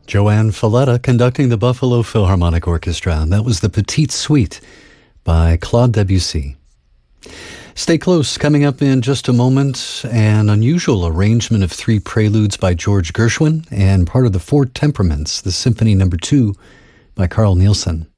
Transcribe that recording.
Joanne Falletta conducting the Buffalo Philharmonic Orchestra. That was the Petite Suite by Claude Debussy. Stay close. Coming up in just a moment, an unusual arrangement of three preludes by George Gershwin and part of the Four Temperaments, the Symphony No. 2 by Carl Nielsen.